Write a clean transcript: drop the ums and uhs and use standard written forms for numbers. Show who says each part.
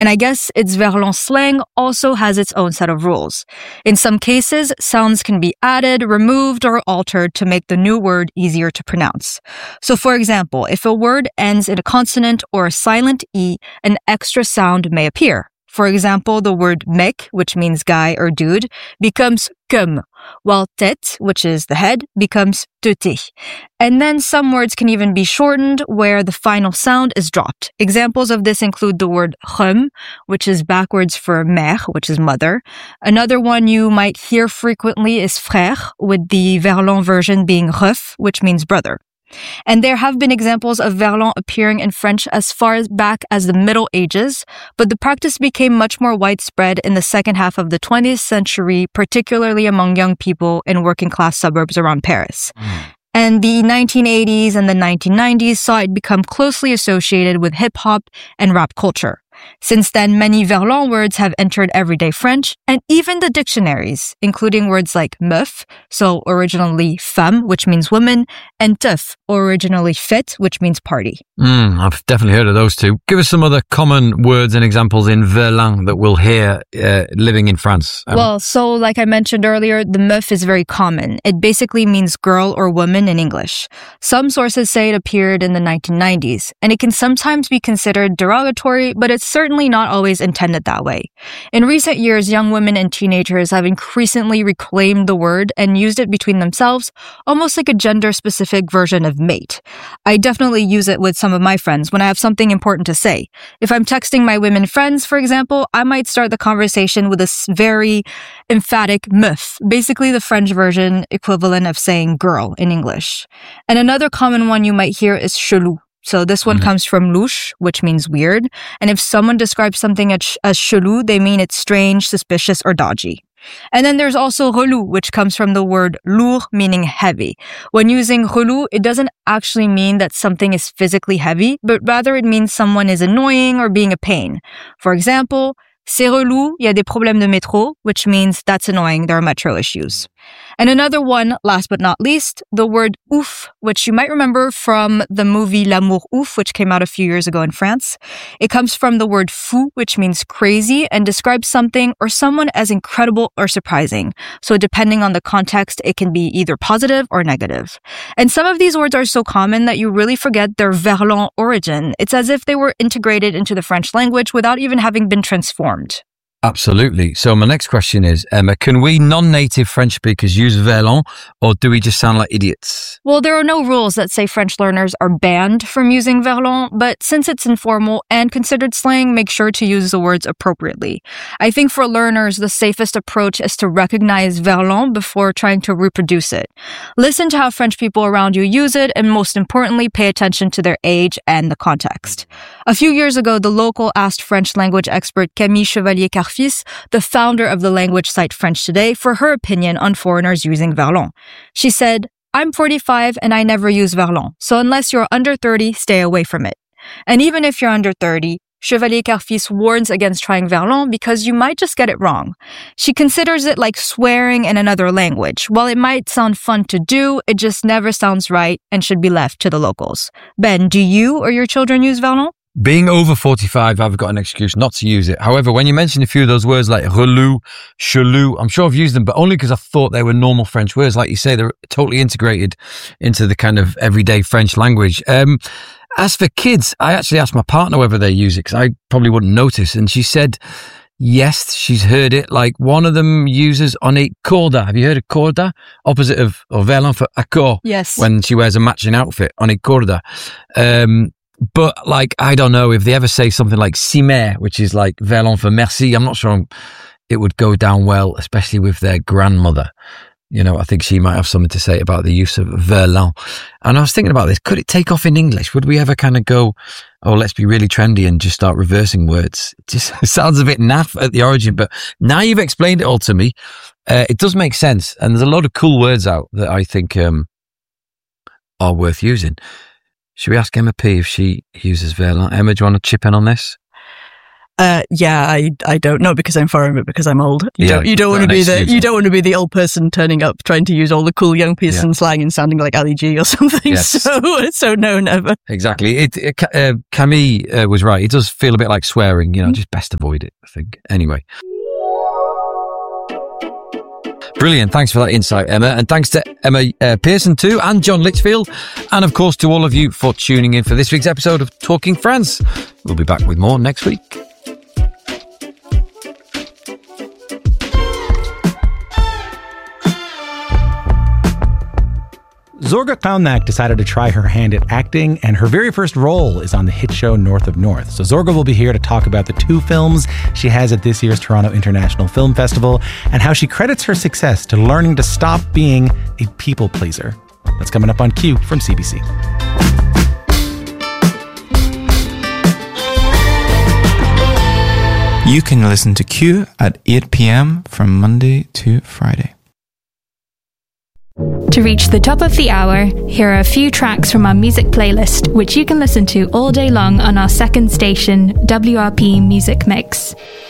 Speaker 1: And I guess its verlan slang also has its own set of rules. In some cases, sounds can be added, removed, or altered to make the new word easier to pronounce. So for example, if a word ends in a consonant or a silent E, an extra sound may appear. For example, the word mec, which means guy or dude, becomes comme, while tête, which is the head, becomes teuté. And then some words can even be shortened where the final sound is dropped. Examples of this include the word rhum, which is backwards for mère, which is mother. Another one you might hear frequently is frère, with the verlan version being ref, which means brother. And there have been examples of verlan appearing in French as far back as the Middle Ages, but the practice became much more widespread in the second half of the 20th century, particularly among young people in working-class suburbs around Paris. And the 1980s and the 1990s saw it become closely associated with hip-hop and rap culture. Since then, many verlan words have entered everyday French and even the dictionaries, including words like meuf, so originally femme, which means woman, and teuf, originally fête, which means party.
Speaker 2: I've definitely heard of those two. Give us some other common words and examples in verlan that we'll hear living in France.
Speaker 1: Well, so like I mentioned earlier, the meuf is very common. It basically means girl or woman in English. Some sources say it appeared in the 1990s, and it can sometimes be considered derogatory, but it's certainly not always intended that way. In recent years, young women and teenagers have increasingly reclaimed the word and used it between themselves, almost like a gender-specific version of mate. I definitely use it with some of my friends when I have something important to say. If I'm texting my women friends, for example, I might start the conversation with a very emphatic meuf, basically the French version equivalent of saying girl in English. And another common one you might hear is chelou. So this one comes from louche, which means weird. And if someone describes something as chelou, they mean it's strange, suspicious, or dodgy. And then there's also relou, which comes from the word lourd, meaning heavy. When using relou, it doesn't actually mean that something is physically heavy, but rather it means someone is annoying or being a pain. For example, c'est relou, il y a des problèmes de métro, which means that's annoying, there are metro issues. And another one, last but not least, the word ouf, which you might remember from the movie L'amour ouf, which came out a few years ago in France. It comes from the word fou, which means crazy, and describes something or someone as incredible or surprising. So depending on the context, it can be either positive or negative. And some of these words are so common that you really forget their verlan origin. It's as if they were integrated into the French language without even having been transformed.
Speaker 2: Absolutely. So my next question is, Emma, can we non-native French speakers use verlan, or do we just sound like idiots?
Speaker 1: Well, there are no rules that say French learners are banned from using verlan, but since it's informal and considered slang, make sure to use the words appropriately. I think for learners, the safest approach is to recognize verlan before trying to reproduce it. Listen to how French people around you use it, and most importantly, pay attention to their age and the context. A few years ago, the local asked French language expert Camille Chevalier-Carfis, the founder of the language site French Today, for her opinion on foreigners using verlan. She said, "I'm 45 and I never use verlan, so unless you're under 30, stay away from it." And even if you're under 30, Chevalier-Carfis warns against trying verlan because you might just get it wrong. She considers it like swearing in another language. While it might sound fun to do, it just never sounds right and should be left to the locals. Ben, do you or your children use verlan?
Speaker 2: Being over 45, I've got an excuse not to use it. However, when you mention a few of those words like relou, chelou, I'm sure I've used them, but only because I thought they were normal French words. Like you say, they're totally integrated into the kind of everyday French language. As for kids, I actually asked my partner whether they use it because I probably wouldn't notice. And she said, yes, she's heard it. Like one of them uses on a corda. Have you heard of corda? Opposite of verlan for accord.
Speaker 1: Yes.
Speaker 2: When she wears a matching outfit, on a corda. But like, I don't know if they ever say something like cimer, which is like verlan for merci. I'm not sure it would go down well, especially with their grandmother. You know, I think she might have something to say about the use of verlan. And I was thinking about this. Could it take off in English? Would we ever kind of go, oh, let's be really trendy and just start reversing words? It just sounds a bit naff at the origin, but now you've explained it all to me. It does make sense. And there's a lot of cool words out that I think are worth using. Should we ask Emma P if she uses verlan? Emma, do you want to chip in on this?
Speaker 3: Yeah, I don't. Not because I'm foreign, but because I'm old. You don't want to be the old person turning up trying to use all the cool young person slang and sounding like Ali G or something. Yes. So no, never.
Speaker 2: Exactly. Camille was right. It does feel a bit like swearing. Just best avoid it, I think. Anyway. Brilliant. Thanks for that insight, Emma. And thanks to Emma Pearson too, and John Litchfield. And of course to all of you for tuning in for this week's episode of Talking France. We'll be back with more next week.
Speaker 4: Zorga Kaunak decided to try her hand at acting, and her very first role is on the hit show North of North. So Zorga will be here to talk about the 2 films she has at this year's Toronto International Film Festival and how she credits her success to learning to stop being a people pleaser. That's coming up on Q from CBC.
Speaker 5: You can listen to Q at 8 p.m. from Monday to Friday.
Speaker 6: To reach the top of the hour, here are a few tracks from our music playlist, which you can listen to all day long on our second station, WRP Music Mix.